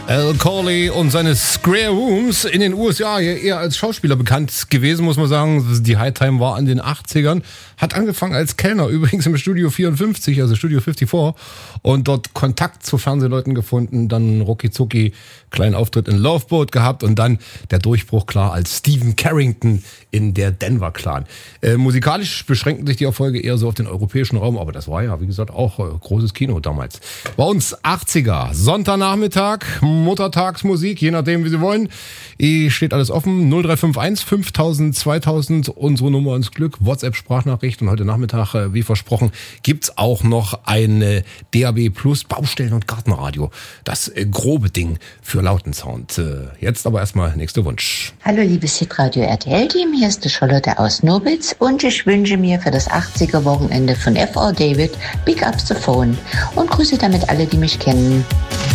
Al Corley und seine Square Rooms, in den USA eher als Schauspieler bekannt gewesen, muss man sagen. Die High Time war in den 80ern. Hat angefangen als Kellner, übrigens im Studio 54, also Studio 54. Und dort Kontakt zu Fernsehleuten gefunden. Dann rucki zucki kleinen Auftritt in Loveboat gehabt. Und dann der Durchbruch, klar, als Stephen Carrington in der Denver Clan. Musikalisch beschränken sich die Erfolge eher so auf den europäischen Raum. Aber das war ja, wie gesagt, auch großes Kino damals. Bei uns 80er, Sonntagnachmittag, Muttertagsmusik, je nachdem, wie Sie wollen. Steht alles offen. 0351 5000 2000, unsere Nummer ins Glück. WhatsApp-Sprachnachricht. Und heute Nachmittag, wie versprochen, gibt's auch noch eine DAB Plus Baustellen- und Gartenradio. Das grobe Ding für lauten Sound. Jetzt aber erstmal nächster Wunsch. Hallo liebes Hitradio RTL-Team, hier ist die Charlotte aus Nobitz und ich wünsche mir für das 80er-Wochenende von F.R. David Big Up the Phone und grüße damit alle, die mich kennen.